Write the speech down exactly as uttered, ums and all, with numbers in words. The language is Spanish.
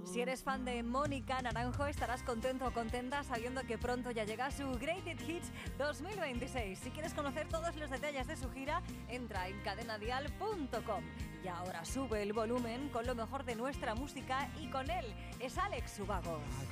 Si eres fan de Mónica Naranjo, estarás contento o contenta sabiendo que pronto ya llega su Greatest Hits dos mil veintiséis. Si quieres conocer todos los detalles de su gira, entra en cadena dial punto com. Y ahora sube el volumen con lo mejor de nuestra música y con él es Alex Ubago.